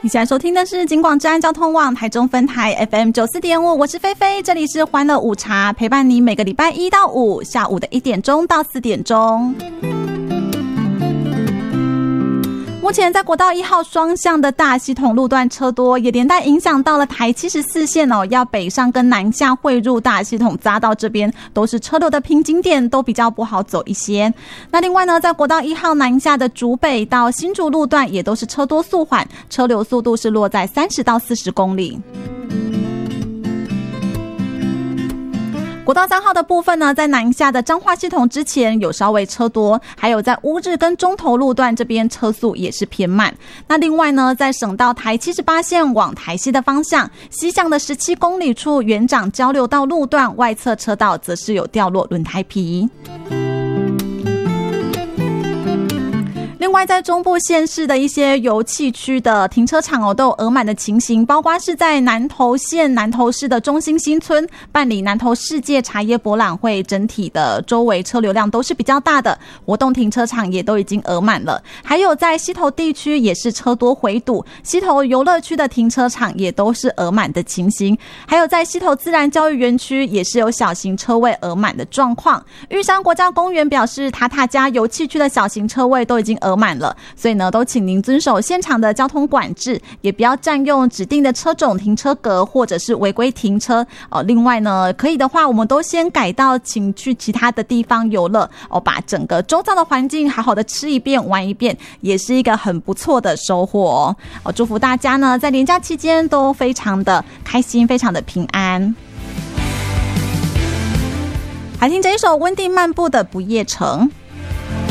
你现在收听的是警广治安交通网台中分台 FM94.5， 我是菲菲，这里是欢乐午茶，陪伴你每个礼拜一到五下午的1点钟到4点钟。目前在国道1号双向的大系统路段车多，也连带影响到了台74线要北上跟南下汇入大系统匝道这边都是车流的瓶颈点，都比较不好走一些。那另外呢，在国道1号南下的竹北到新竹路段也都是车多速缓，车流速度是落在30到40公里。国道3号的部分呢，在南下的彰化系统之前有稍微车多，还有在乌日跟中投路段这边车速也是偏慢。那另外呢，在省道台78线往台西的方向，西向的17公里处园长交流道路段外侧车道则是有掉落轮胎皮。另外在中部县市的一些油气区的停车场都有额满的情形，包括是在南投县南投市的中心新村办理南投世界茶叶博览会，整体的周围车流量都是比较大的，活动停车场也都已经额满了。还有在溪头地区也是车多回堵，溪头游乐区的停车场也都是额满的情形，还有在溪头自然教育园区也是有小型车位额满的状况。玉山国家公园表示，塔塔加油气区的小型车位都已经额满了，所以呢，都请您遵守现场的交通管制，也不要占用指定的车种停车格或者是违规停车。另外呢，可以的话，我们都先改到请去其他的地方游乐，把整个周遭的环境好好的吃一遍玩一遍，也是一个很不错的收获哦。祝福大家呢，在连假期间都非常的开心，非常的平安。来听这一首温蒂漫步的不夜城。